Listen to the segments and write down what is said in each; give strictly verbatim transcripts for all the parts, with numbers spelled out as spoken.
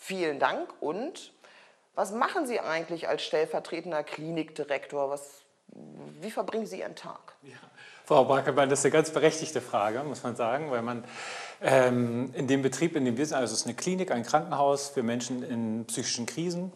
Vielen Dank. Und was machen Sie eigentlich als stellvertretender Klinikdirektor? Was, wie verbringen Sie Ihren Tag? Ja. Frau Brackemann, das ist eine ganz berechtigte Frage, muss man sagen, weil man ähm, in dem Betrieb, in dem wir sind, also es ist eine Klinik, ein Krankenhaus für Menschen in psychischen Krisen,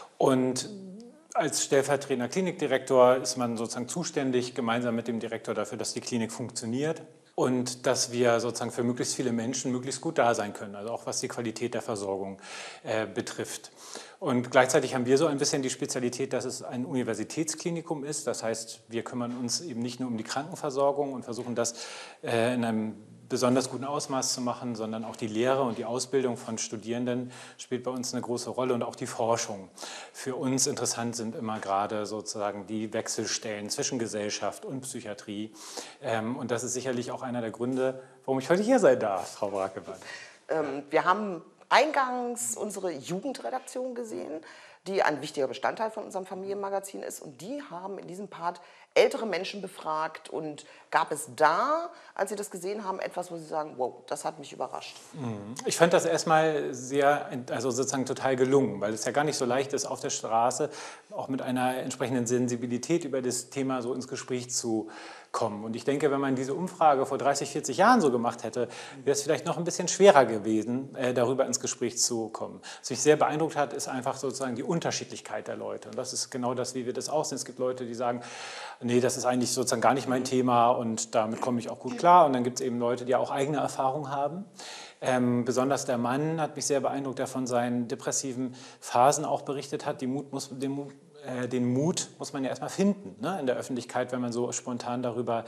und als stellvertretender Klinikdirektor ist man sozusagen zuständig, gemeinsam mit dem Direktor, dafür, dass die Klinik funktioniert und dass wir sozusagen für möglichst viele Menschen möglichst gut da sein können, also auch was die Qualität der Versorgung äh, betrifft. Und gleichzeitig haben wir so ein bisschen die Spezialität, dass es ein Universitätsklinikum ist. Das heißt, wir kümmern uns eben nicht nur um die Krankenversorgung und versuchen das äh, in einem besonders guten Ausmaß zu machen, sondern auch die Lehre und die Ausbildung von Studierenden spielt bei uns eine große Rolle und auch die Forschung. Für uns interessant sind immer gerade sozusagen die Wechselstellen zwischen Gesellschaft und Psychiatrie. Ähm, und das ist sicherlich auch einer der Gründe, warum ich heute hier sein darf, Frau Brackemann. Ähm, wir haben eingangs unsere Jugendredaktion gesehen, die ein wichtiger Bestandteil von unserem Familienmagazin ist. Und die haben in diesem Part ältere Menschen befragt. Und gab es da, als Sie das gesehen haben, etwas, wo Sie sagen, wow, das hat mich überrascht? Ich fand das erstmal sehr, also sozusagen total gelungen, weil es ja gar nicht so leicht ist, auf der Straße auch mit einer entsprechenden Sensibilität über das Thema so ins Gespräch zu kommen. Und ich denke, wenn man diese Umfrage vor dreißig, vierzig Jahren so gemacht hätte, wäre es vielleicht noch ein bisschen schwerer gewesen, äh, darüber ins Gespräch zu kommen. Was mich sehr beeindruckt hat, ist einfach sozusagen die Unterschiedlichkeit der Leute. Und das ist genau das, wie wir das auch sehen. Es gibt Leute, die sagen, nee, das ist eigentlich sozusagen gar nicht mein Thema und damit komme ich auch gut klar. Und dann gibt es eben Leute, die auch eigene Erfahrungen haben. Ähm, besonders der Mann hat mich sehr beeindruckt, der von seinen depressiven Phasen auch berichtet hat. Die Mut muss, den, Mut, äh, den Mut muss man ja erstmal finden, ne, in der Öffentlichkeit, wenn man so spontan darüber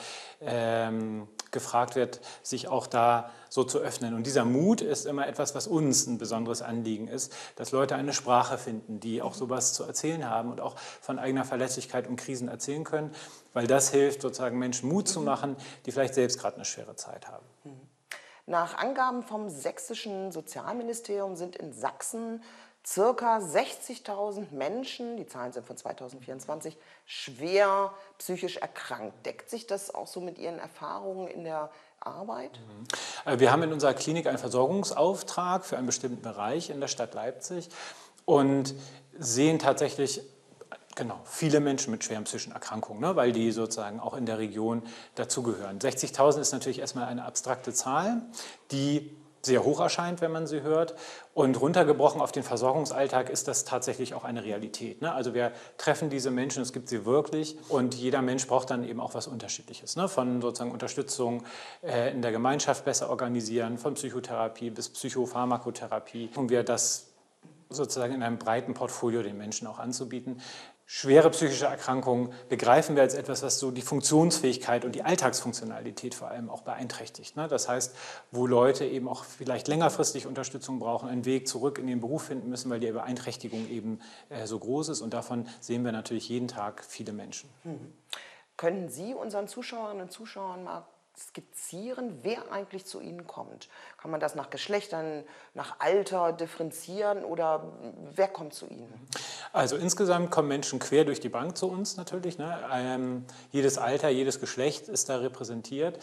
ähm, gefragt wird, sich auch da so zu öffnen. Und dieser Mut ist immer etwas, was uns ein besonderes Anliegen ist, dass Leute eine Sprache finden, die auch sowas zu erzählen haben und auch von eigener Verletzlichkeit und Krisen erzählen können, weil das hilft, sozusagen Menschen Mut zu machen, die vielleicht selbst gerade eine schwere Zeit haben. Nach Angaben vom sächsischen Sozialministerium sind in Sachsen circa sechzigtausend Menschen, die Zahlen sind von zweitausendvierundzwanzig, schwer psychisch erkrankt. Deckt sich das auch so mit Ihren Erfahrungen in der Arbeit? Wir haben in unserer Klinik einen Versorgungsauftrag für einen bestimmten Bereich in der Stadt Leipzig und sehen tatsächlich genau, viele Menschen mit schweren psychischen Erkrankungen, ne, weil die sozusagen auch in der Region dazugehören. sechzigtausend ist natürlich erstmal eine abstrakte Zahl, die sehr hoch erscheint, wenn man sie hört. Und runtergebrochen auf den Versorgungsalltag ist das tatsächlich auch eine Realität, ne? Also wir treffen diese Menschen, es gibt sie wirklich, und jeder Mensch braucht dann eben auch was Unterschiedliches, ne? Von sozusagen Unterstützung äh, in der Gemeinschaft besser organisieren, von Psychotherapie bis Psychopharmakotherapie, um wir das sozusagen in einem breiten Portfolio den Menschen auch anzubieten. Schwere psychische Erkrankungen begreifen wir als etwas, was so die Funktionsfähigkeit und die Alltagsfunktionalität vor allem auch beeinträchtigt. Das heißt, wo Leute eben auch vielleicht längerfristig Unterstützung brauchen, einen Weg zurück in den Beruf finden müssen, weil die Beeinträchtigung eben so groß ist. Und davon sehen wir natürlich jeden Tag viele Menschen. Mhm. Können Sie unseren Zuschauerinnen und Zuschauern mal skizzieren, wer eigentlich zu Ihnen kommt? Kann man das nach Geschlechtern, nach Alter differenzieren oder wer kommt zu Ihnen? Also insgesamt kommen Menschen quer durch die Bank zu uns natürlich, ne? Ähm, jedes Alter, jedes Geschlecht ist da repräsentiert.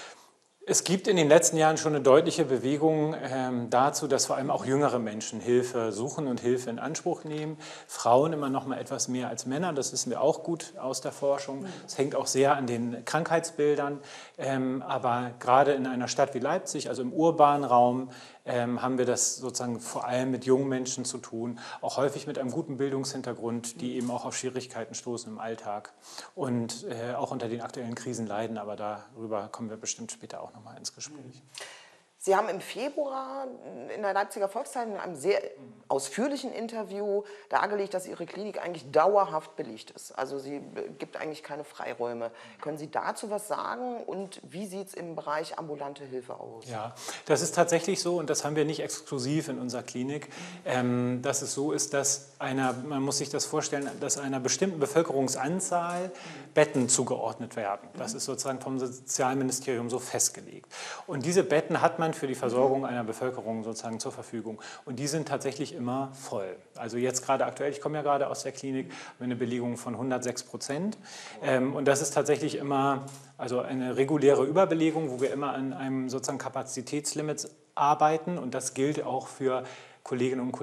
Es gibt in den letzten Jahren schon eine deutliche Bewegung ähm, dazu, dass vor allem auch jüngere Menschen Hilfe suchen und Hilfe in Anspruch nehmen. Frauen immer noch mal etwas mehr als Männer, das wissen wir auch gut aus der Forschung. Es hängt auch sehr an den Krankheitsbildern. Ähm, aber gerade in einer Stadt wie Leipzig, also im urbanen Raum, ähm, haben wir das sozusagen vor allem mit jungen Menschen zu tun, auch häufig mit einem guten Bildungshintergrund, die eben auch auf Schwierigkeiten stoßen im Alltag und äh, auch unter den aktuellen Krisen leiden. Aber darüber kommen wir bestimmt später auch noch mal ins Gespräch. Sie haben im Februar in der Leipziger Volkszeitung in einem sehr ausführlichen Interview dargelegt, dass Ihre Klinik eigentlich dauerhaft belegt ist. Also sie gibt eigentlich keine Freiräume. Können Sie dazu was sagen und wie sieht es im Bereich ambulante Hilfe aus? Ja, das ist tatsächlich so und das haben wir nicht exklusiv in unserer Klinik, ähm, dass es so ist, dass einer, man muss sich das vorstellen, dass einer bestimmten Bevölkerungsanzahl Betten zugeordnet werden. Das ist sozusagen vom Sozialministerium so festgelegt. Und diese Betten hat man für die Versorgung einer Bevölkerung sozusagen zur Verfügung. Und die sind tatsächlich immer voll. Also jetzt gerade aktuell, ich komme ja gerade aus der Klinik, haben wir eine Belegung von hundertsechs Prozent. Ähm, und das ist tatsächlich immer also eine reguläre Überbelegung, wo wir immer an einem sozusagen Kapazitätslimit arbeiten. Und das gilt auch für Kolleginnen und Kollegen